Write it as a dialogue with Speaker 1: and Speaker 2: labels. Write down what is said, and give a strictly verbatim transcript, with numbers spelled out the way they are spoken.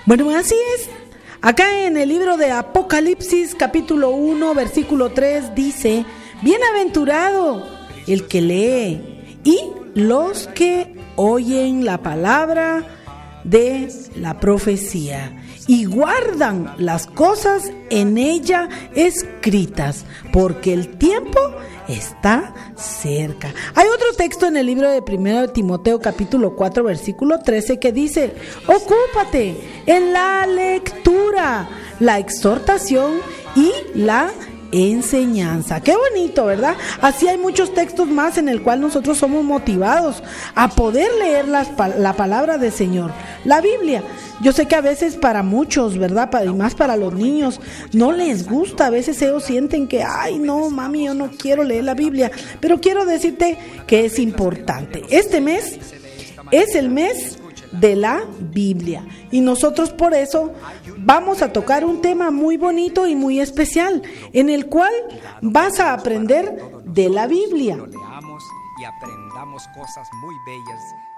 Speaker 1: Bueno, así es. Acá en el libro de Apocalipsis, capítulo uno, versículo tres, dice: bienaventurado el que lee y los que oyen la palabra de la profecía y guardan las cosas en ella escritas, porque el tiempo está cerca. Hay otro texto en el libro de primero de Timoteo, capítulo cuatro, versículo trece, que dice: ocúpate en la lectura, la exhortación y la enseñanza. Qué bonito, ¿verdad? Así hay muchos textos más en el cual nosotros somos motivados a poder leer las, la palabra del Señor, la Biblia. Yo sé que a veces para muchos, ¿verdad? Y más para los niños, no les gusta. A veces ellos sienten que, ay, no, mami, yo no quiero leer la Biblia. Pero quiero decirte que es importante. Este mes es el mes de la Biblia, y nosotros por eso vamos a tocar un tema muy bonito y muy especial, en el cual vas a aprender de la Biblia.
Speaker 2: Leamos y aprendamos cosas muy bellas